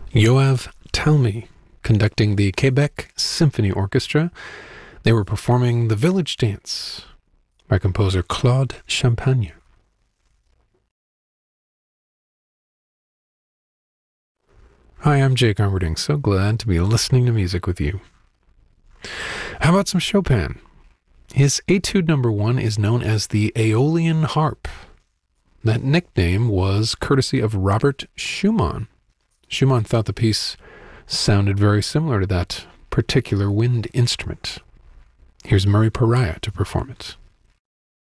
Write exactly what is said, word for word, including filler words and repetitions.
Yoav Talmy, conducting the Quebec Symphony Orchestra. They were performing The Village Dance by composer Claude Champagne. Hi, I'm Jake Armerding. So glad to be listening to music with you. How about some Chopin? His Etude number one is known as the Aeolian Harp. That nickname was courtesy of Robert Schumann. Schumann thought the piece sounded very similar to that particular wind instrument. Here's Murray Pariah to perform it.